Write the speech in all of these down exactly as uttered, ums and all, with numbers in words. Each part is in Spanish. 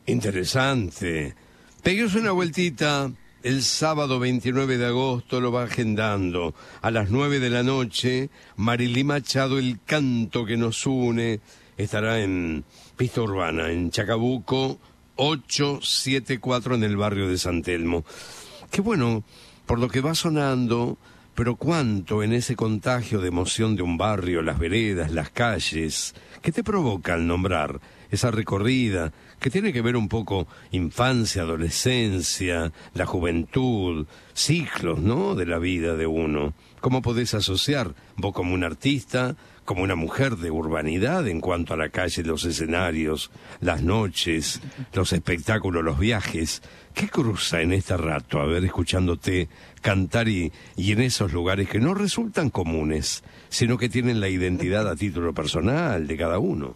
Interesante. Péguese una vueltita. El sábado veintinueve de agosto lo va agendando. A las nueve de la noche, Marilí Machado, El canto que nos une, estará en Pista Urbana, en Chacabuco, ochocientos setenta y cuatro, en el barrio de San Telmo. Qué bueno, por lo que va sonando, pero cuánto en ese contagio de emoción de un barrio, las veredas, las calles, ¿qué te provoca al nombrar esa recorrida que tiene que ver un poco infancia, adolescencia, la juventud, ciclos, ¿no?, de la vida de uno? ¿Cómo podés asociar vos como un artista, como una mujer de urbanidad en cuanto a la calle, los escenarios, las noches, los espectáculos, los viajes? ¿Qué cruza en este rato, a ver, escuchándote cantar y, y en esos lugares que no resultan comunes, sino que tienen la identidad a título personal de cada uno?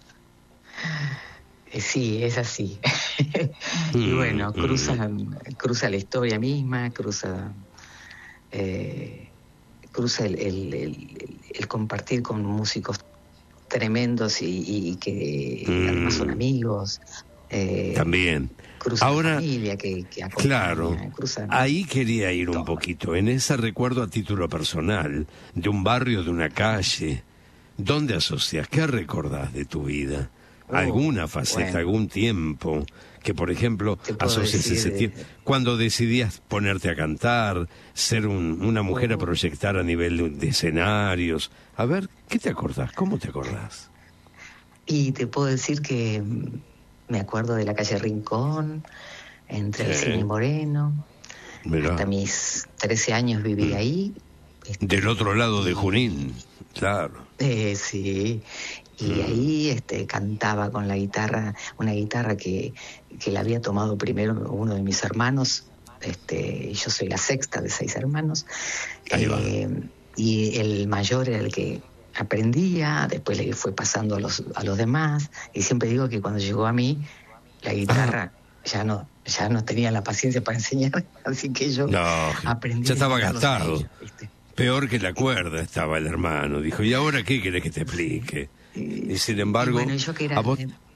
Sí, es así. Y bueno, cruza, cruza la historia misma, cruza, eh, cruza el, el, el, el compartir con músicos tremendos y, y que mm. además son amigos. Eh, También. Cruza ahora, la familia que, que acompaña, claro, cruza, ahí quería ir todo. Un poquito, en ese recuerdo a título personal, de un barrio, de una calle. ¿Dónde asocias? ¿Qué recordás de tu vida? Oh, ¿Alguna faceta, bueno. algún tiempo que, por ejemplo, asocias ese tiempo? De... Cuando decidías ponerte a cantar, ser un, una mujer oh. a proyectar a nivel de, de escenarios. A ver, ¿qué te acordás? ¿Cómo te acordás? Y te puedo decir que me acuerdo de la calle Rincón, entre el Cine Moreno. Mirá. Hasta mis trece años viví mm. ahí. Este, Del otro lado de Junín, claro. Eh, sí. Y mm. ahí este, cantaba con la guitarra, una guitarra que, que la había tomado primero uno de mis hermanos. Este, yo soy la sexta de seis hermanos. Ahí va. Eh, y el mayor era el que aprendía, después le fue pasando a los, a los demás. Y siempre digo que cuando llegó a mí, la guitarra ah. ya no ya no tenía la paciencia para enseñar, así que yo no, aprendí. Ya estaba gastado. Ellos, ¿viste? Peor que la cuerda estaba el hermano. Dijo, ¿y ahora qué querés que te explique? Y, y sin embargo... Y bueno, yo que era... ¿a vos?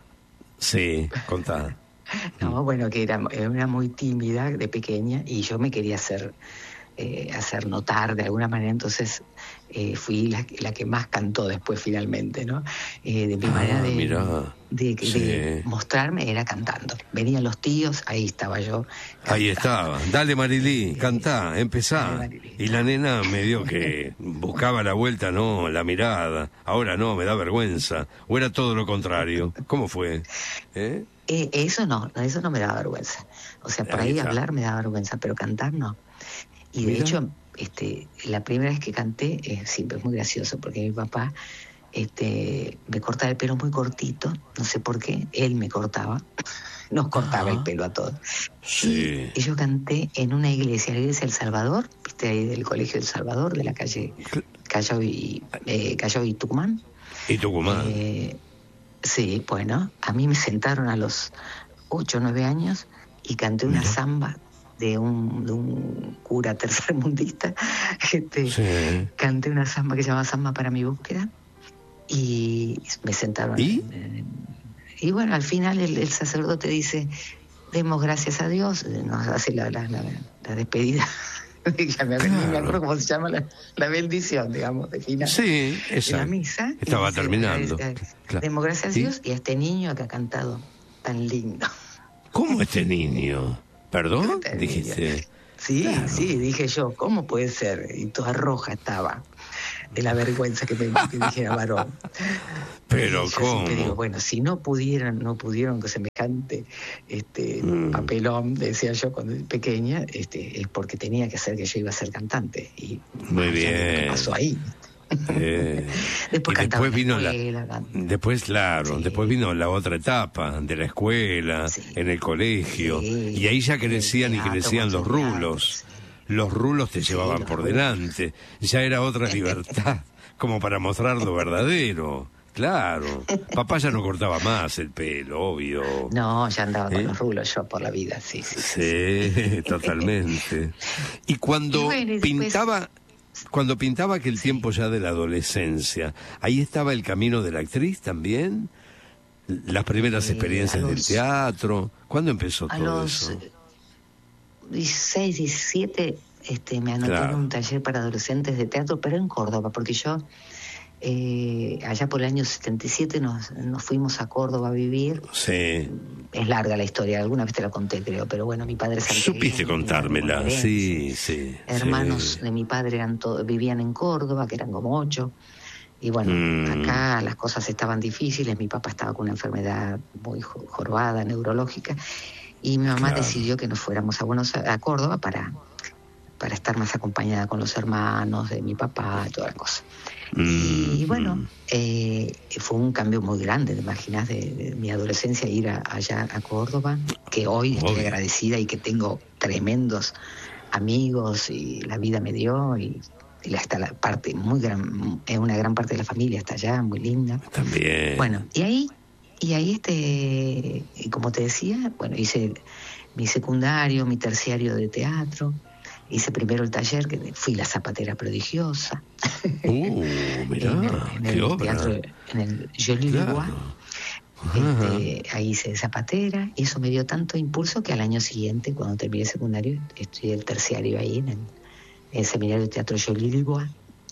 Sí, contá. No, bueno, que era, era muy tímida de pequeña y yo me quería hacer, eh, hacer notar de alguna manera, entonces eh, fui la, la que más cantó después finalmente, ¿no? Eh, de mi ah, manera de, de, sí. de mostrarme era cantando. Venían los tíos, ahí estaba yo. Cantando. Ahí estaba. Dale, Marilí, cantá, empezá. Marilí. Y la nena me dio que buscaba la vuelta, no, la mirada. Ahora no, me da vergüenza. ¿O era todo lo contrario? ¿Cómo fue? ¿Eh? Eh, eso no, eso no me da vergüenza. O sea, por ahí, ahí hablar me da vergüenza, pero cantar no. Y de Mira. hecho, este, la primera vez que canté, eh, siempre es muy gracioso, porque mi papá este, me cortaba el pelo muy cortito, no sé por qué, él me cortaba, nos cortaba Ajá. el pelo a todos. Sí. Y, y yo canté en una iglesia, la iglesia del Salvador, viste, ahí del Colegio del Salvador, de la calle Callao y, eh, Callao y Tucumán. Y Tucumán. Eh, sí, bueno, a mí me sentaron a los ocho o nueve años y canté una Mira. samba de un, de un cura tercermundista. Este, sí. Canté una samba que se llama Samba para mi búsqueda y me sentaron. ¿Y? En, en, y bueno, al final el, el sacerdote dice, demos gracias a Dios, nos hace la, la, la, la despedida. Ya me, claro. me acuerdo cómo se llama la, la bendición, digamos, de final sí, de la misa. Estaba dice, terminando. Eh, claro. Demos gracias a ¿Sí? Dios y a este niño que ha cantado tan lindo. ¿Cómo este niño? ¿Perdón? Este Dijiste. Niño. Sí, claro. sí, dije yo, ¿cómo puede ser? Y toda roja estaba de la vergüenza que me que dijera varón. Pero yo ¿cómo? Digo, bueno, si no pudieran, no pudieron que semejante este mm. papelón, decía yo cuando era pequeña, este, es porque tenía que ser que yo iba a ser cantante. Y muy bien. ¿Qué pasó ahí? Eh, después, y después vino la, escuela, después claro, sí. después vino la otra etapa de la escuela, sí. en el colegio, sí. y ahí ya crecían teatro, y crecían los rulos. Sí. Los rulos te llevaban sí, por rulos. delante, ya era otra libertad, como para mostrar lo verdadero. Claro, papá ya no cortaba más el pelo, obvio. No, ya andaba ¿Eh? con los rulos yo por la vida, sí, sí. Sí, sí totalmente. Y cuando y bueno, y después... pintaba... Cuando pintaba aquel sí. tiempo ya de la adolescencia, ¿ahí estaba el camino de la actriz también? las primeras Eh, experiencias a del los- teatro. ¿Cuándo empezó A todo los eso? dieciséis, diecisiete, este, me anoté Claro. en un taller para adolescentes de teatro, pero en Córdoba, porque yo, eh, allá por el año setenta y siete, nos, nos fuimos a Córdoba a vivir. Sí. Es larga la historia, alguna vez te la conté, creo, pero bueno, mi padre es santiagueño, Supiste mi madre contármela, bonaerense. sí, sí. Hermanos sí. de mi padre eran to- vivían en Córdoba, que eran como ocho. Y bueno, Mm. acá las cosas estaban difíciles, mi papá estaba con una enfermedad muy jo- jorobada, neurológica, y mi mamá Claro. decidió que nos fuéramos a Buenos a Córdoba para, para estar más acompañada con los hermanos de mi papá, toda la cosa. Mm, Y bueno, mm. eh, fue un cambio muy grande, ¿te imaginas? De, de mi adolescencia ir a- allá a Córdoba, que hoy estoy Obvio. agradecida y que tengo tremendos amigos y la vida me dio y, y hasta la parte muy gran, eh, una gran parte de la familia está allá, muy linda. También. Bueno, y ahí, y ahí este, y como te decía, bueno, hice mi secundario, mi terciario de teatro, hice primero el taller, que fui la zapatera prodigiosa. Uh, mirá, en el, en qué el obra. teatro, en el Jolie Claro. Leroy. Este, ahí hice zapatera, y eso me dio tanto impulso que al año siguiente, cuando terminé el secundario, estudié el terciario ahí en el, en el seminario de teatro Jolie Leroy.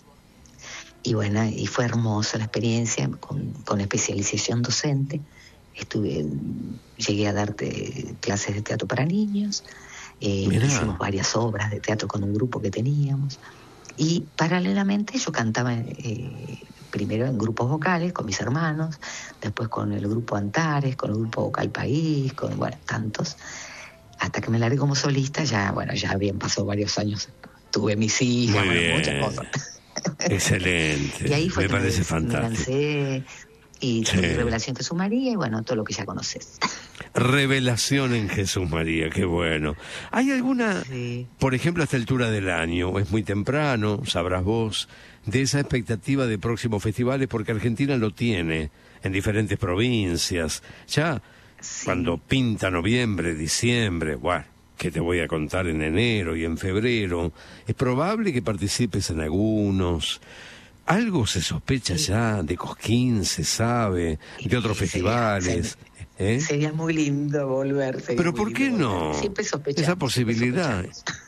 Y bueno, y fue hermosa la experiencia, con, con especialización docente. Estuve, llegué a darte clases de teatro para niños, eh, Mirá. hicimos varias obras de teatro con un grupo que teníamos. Y paralelamente yo cantaba eh, primero en grupos vocales con mis hermanos, después con el grupo Antares, con el grupo Vocal País, con, bueno, tantos, hasta que me largué como solista. Ya, bueno, ya habían pasado varios años, tuve mis hijas, Muy bueno, bien. muchas cosas. Excelente. Y ahí fue Me que parece me, fantástico. me lancé y Sí. tuve Revelación Jesús María y bueno, todo lo que ya conoces. Revelación en Jesús María, qué bueno. ¿Hay alguna, Sí. por ejemplo, a esta altura del año, es muy temprano, sabrás vos, de esa expectativa de próximos festivales, porque Argentina lo tiene en diferentes provincias? Ya Sí. cuando pinta noviembre, diciembre, bueno, que te voy a contar en enero y en febrero, es probable que participes en algunos. Algo se sospecha ya de Cosquín, se sabe, de otros Y sería- festivales. ¿eh? Sería muy lindo volver. sería Pero muy ¿por qué lindo no? volver. Siempre sospechamos. Esa posibilidad. siempre sospechamos.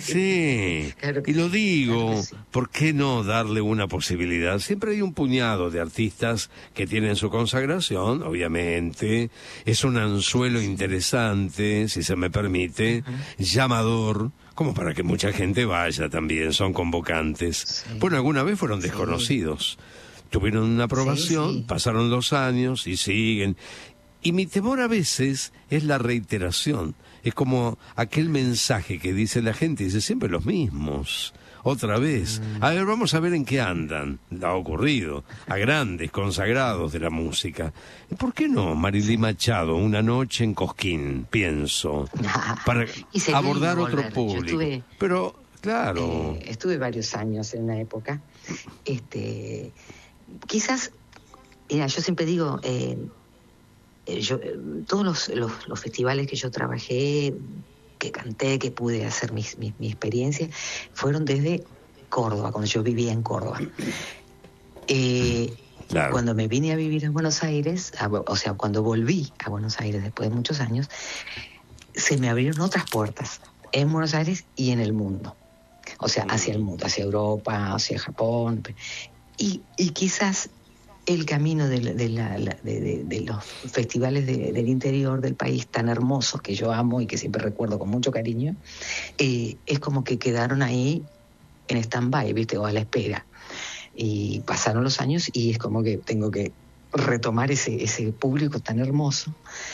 Sí, Claro que y lo sí, digo, claro que sí. ¿por qué no darle una posibilidad? Siempre hay un puñado de artistas que tienen su consagración, obviamente, es un anzuelo interesante, si se me permite, llamador, como para que mucha gente vaya también, son convocantes. Sí. Bueno, alguna vez fueron desconocidos, tuvieron una aprobación, Sí, sí. pasaron los años y siguen. Y mi temor a veces es la reiteración. Es como aquel mensaje que dice la gente, dice siempre los mismos. Otra vez. A ver, vamos a ver en qué andan. Ha ocurrido. A grandes consagrados de la música. ¿Por qué no Marilí Machado, una noche en Cosquín, pienso? Para Y sería abordar lindo otro volver. Yo público. estuve- Pero, claro. Eh, estuve varios años en una época. Este, quizás, mira, yo siempre digo, eh, eh, yo, eh, todos los, los, los festivales que yo trabajé, que canté, que pude hacer mis, mis, mi experiencia, fueron desde Córdoba, cuando yo vivía en Córdoba. Eh, Claro. Cuando me vine a vivir a Buenos Aires, a- o sea, cuando volví a Buenos Aires después de muchos años, se me abrieron otras puertas en Buenos Aires y en el mundo. O sea, hacia el mundo, hacia Europa, hacia Japón. Y, y quizás el camino de, la- de, la- la- de, de- de los festivales de- del interior del país tan hermosos que yo amo y que siempre recuerdo con mucho cariño, eh, es como que quedaron ahí en stand-by, ¿viste? O a la espera. Y pasaron los años y es como que tengo que retomar ese, ese público tan hermoso